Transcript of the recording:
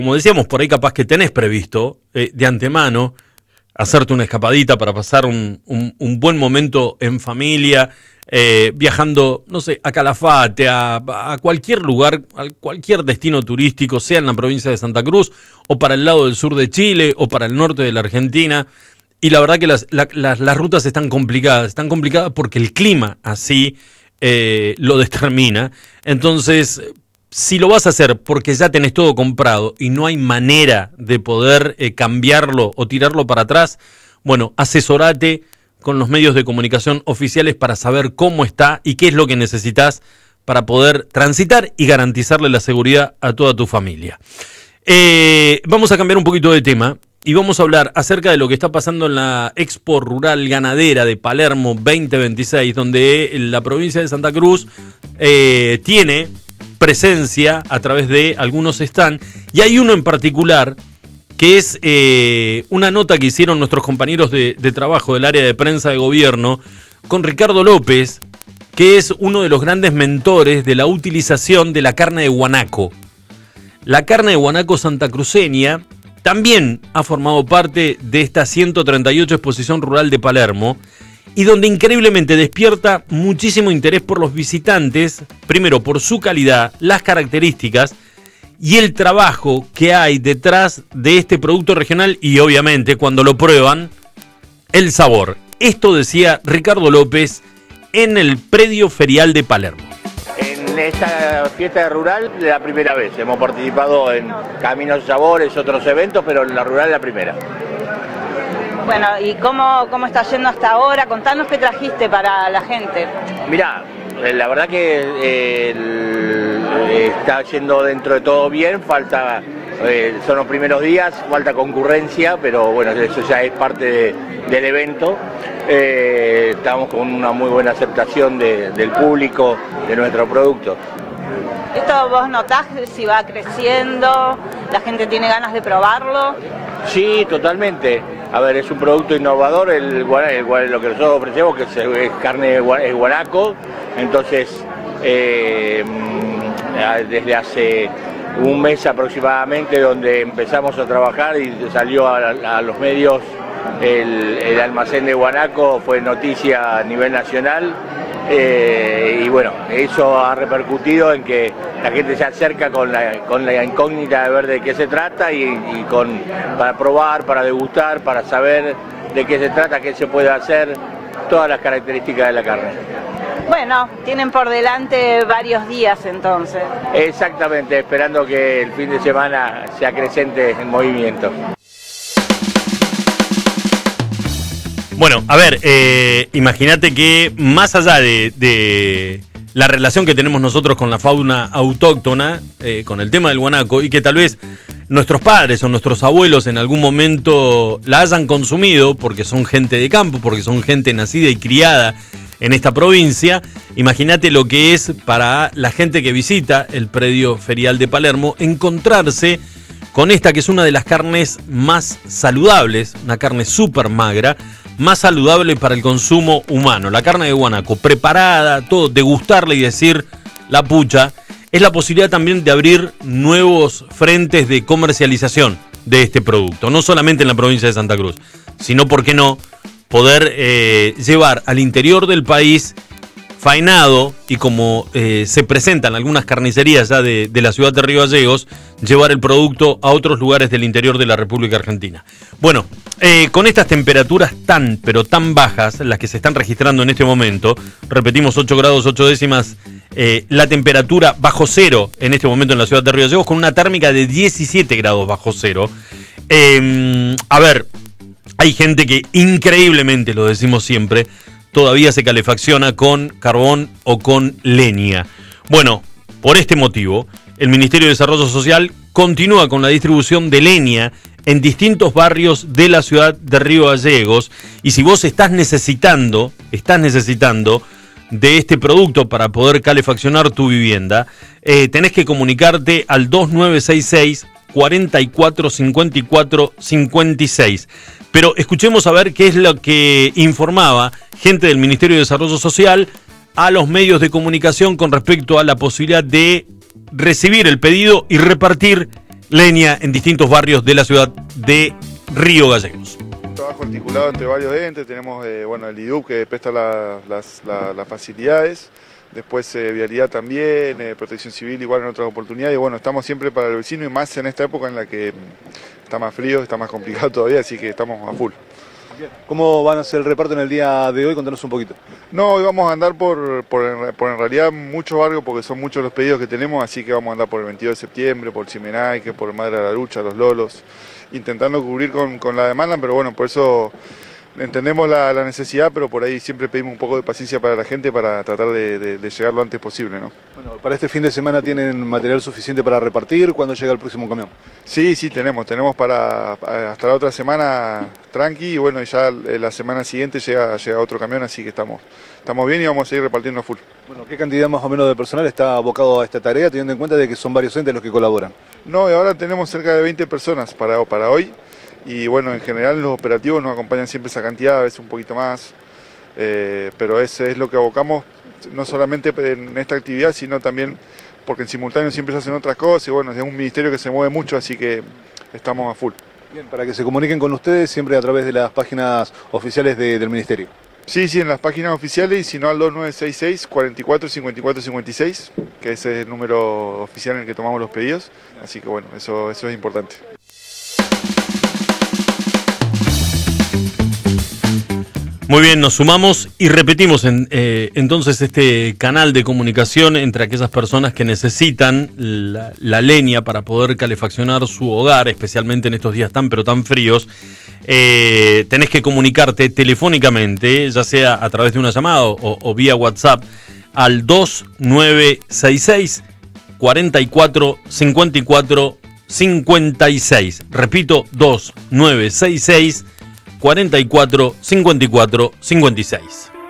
Como decíamos, por ahí capaz que tenés previsto de antemano hacerte una escapadita para pasar un buen momento en familia, viajando, no sé, a Calafate, a cualquier lugar, a cualquier destino turístico, sea en la provincia de Santa Cruz, o para el lado del sur de Chile, o para el norte de la Argentina. Y la verdad que las rutas están complicadas porque el clima así lo determina. Entonces, si lo vas a hacer porque ya tenés todo comprado y no hay manera de poder cambiarlo o tirarlo para atrás, bueno, asesorate con los medios de comunicación oficiales para saber cómo está y qué es lo que necesitas para poder transitar y garantizarle la seguridad a toda tu familia. Vamos a cambiar un poquito de tema y vamos a hablar acerca de lo que está pasando en la Expo Rural Ganadera de Palermo 2026, donde la provincia de Santa Cruz tiene presencia a través de algunos stands, y hay uno en particular que es una nota que hicieron nuestros compañeros de trabajo del área de prensa de gobierno con Ricardo López, que es uno de los grandes mentores de la utilización de la carne de guanaco. La carne de guanaco santacruceña también ha formado parte de esta 138 exposición rural de Palermo, y donde increíblemente despierta muchísimo interés por los visitantes, primero por su calidad, las características y el trabajo que hay detrás de este producto regional, y obviamente cuando lo prueban, el sabor. Esto decía Ricardo López en el predio ferial de Palermo. En esta fiesta rural es la primera vez, hemos participado en Caminos y Sabores, otros eventos, pero en la rural es la primera. Bueno, ¿y cómo está yendo hasta ahora? Contanos qué trajiste para la gente. Mirá, la verdad que está yendo dentro de todo bien, falta, son los primeros días, falta concurrencia, pero bueno, eso ya es parte del evento. Estamos con una muy buena aceptación del público, de nuestro producto. ¿Esto vos notás si va creciendo? ¿La gente tiene ganas de probarlo? Sí, totalmente. A ver, es un producto innovador, lo que nosotros ofrecemos, que es carne de guanaco. Entonces, desde hace un mes aproximadamente, donde empezamos a trabajar y salió a los medios el almacén de guanaco, fue noticia a nivel nacional. Y bueno, eso ha repercutido en que la gente se acerca con la incógnita de ver de qué se trata para probar, para degustar, para saber de qué se trata, qué se puede hacer, todas las características de la carne. Bueno, tienen por delante varios días entonces. Exactamente, esperando que el fin de semana sea creciente en movimiento. Bueno, a ver, imagínate que más allá de la relación que tenemos nosotros con la fauna autóctona, con el tema del guanaco, y que tal vez nuestros padres o nuestros abuelos en algún momento la hayan consumido porque son gente de campo, porque son gente nacida y criada en esta provincia, imagínate lo que es para la gente que visita el predio ferial de Palermo encontrarse con esta que es una de las carnes más saludables, una carne súper magra, más saludable para el consumo humano. La carne de guanaco, preparada, todo, degustarla y decir la pucha, es la posibilidad también de abrir nuevos frentes de comercialización de este producto. No solamente en la provincia de Santa Cruz, sino, ¿por qué no?, poder llevar al interior del país faenado, y como se presentan algunas carnicerías ya de la ciudad de Río Gallegos, llevar el producto a otros lugares del interior de la República Argentina. Bueno, con estas temperaturas pero tan bajas, las que se están registrando en este momento, repetimos, 8 grados 8 décimas, la temperatura bajo cero en este momento en la ciudad de Río Gallegos, con una térmica de 17 grados bajo cero. A ver, hay gente que increíblemente, lo decimos siempre, todavía se calefacciona con carbón o con leña. Bueno, por este motivo, el Ministerio de Desarrollo Social continúa con la distribución de leña en distintos barrios de la ciudad de Río Gallegos, y si vos estás necesitando de este producto para poder calefaccionar tu vivienda, tenés que comunicarte al 2966 44 54 56. Pero escuchemos a ver qué es lo que informaba gente del Ministerio de Desarrollo Social a los medios de comunicación con respecto a la posibilidad de recibir el pedido y repartir leña en distintos barrios de la ciudad de Río Gallegos. Un trabajo articulado entre varios entes, tenemos el IDUB que presta las facilidades, después Vialidad también, Protección Civil igual en otras oportunidades, y bueno, estamos siempre para el vecino y más en esta época en la que está más frío, está más complicado todavía, así que estamos a full. ¿Cómo van a hacer el reparto en el día de hoy? Contanos un poquito. No, hoy vamos a andar por en realidad muchos barrios porque son muchos los pedidos que tenemos, así que vamos a andar por el 22 de septiembre, por Chimenaique, por Madre de la Lucha, Los Lolos, intentando cubrir con la demanda, pero bueno, por eso entendemos la necesidad, pero por ahí siempre pedimos un poco de paciencia para la gente para tratar de llegar lo antes posible, ¿no? Bueno, para este fin de semana tienen material suficiente para repartir. ¿Cuándo llega el próximo camión? Sí, tenemos para hasta la otra semana tranqui, y bueno, ya la semana siguiente llega otro camión, así que estamos bien y vamos a seguir repartiendo a full. Bueno, ¿qué cantidad más o menos de personal está abocado a esta tarea, teniendo en cuenta de que son varios entes los que colaboran? No, y ahora tenemos cerca de 20 personas para hoy, y bueno, en general los operativos nos acompañan siempre esa cantidad, a veces un poquito más, pero ese es lo que abocamos, no solamente en esta actividad, sino también porque en simultáneo siempre se hacen otras cosas, y bueno, es un ministerio que se mueve mucho, así que estamos a full. Bien, para que se comuniquen con ustedes siempre a través de las páginas oficiales del ministerio. Sí, en las páginas oficiales, y si no al 2966 44 54 56, que ese es el número oficial en el que tomamos los pedidos, así que bueno, eso es importante. Muy bien, nos sumamos y repetimos entonces este canal de comunicación entre aquellas personas que necesitan la leña para poder calefaccionar su hogar, especialmente en estos días tan fríos. Tenés que comunicarte telefónicamente, ya sea a través de una llamada o vía WhatsApp, al 2966 44 54 56. Repito, 2966 44 54 56.